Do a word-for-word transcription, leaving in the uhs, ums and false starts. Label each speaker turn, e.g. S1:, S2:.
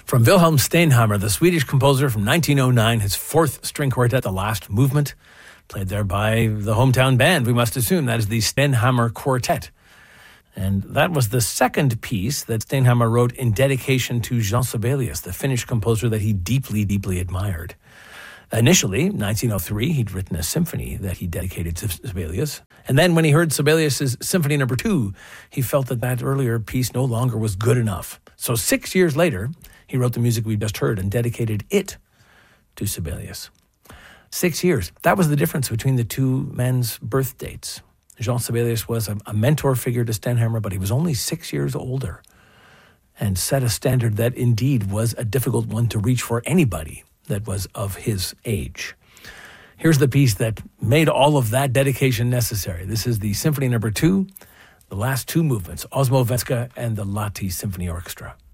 S1: From Wilhelm Steinhammer, the Swedish composer from nineteen oh nine, his fourth string quartet, The Last Movement, played there by the hometown band, we must assume. That is the Steinhammer Quartet. And that was the second piece that Steinhammer wrote in dedication to Jean Sibelius, the Finnish composer that he deeply, deeply admired. Initially, nineteen oh three, he'd written a symphony that he dedicated to Sibelius. And then when he heard Sibelius' Symphony Number Two, he felt that that earlier piece no longer was good enough. So six years later, he wrote the music we just heard and dedicated it to Sibelius. Six years. That was the difference between the two men's birth dates. Jean Sibelius was a, a mentor figure to Steinhammer, but he was only six years older and set a standard that indeed was a difficult one to reach for anybody that was of his age. Here's the piece that made all of that dedication necessary. This is the Symphony Number Two, the last two movements, Osmo Venska and the Lahti Symphony Orchestra.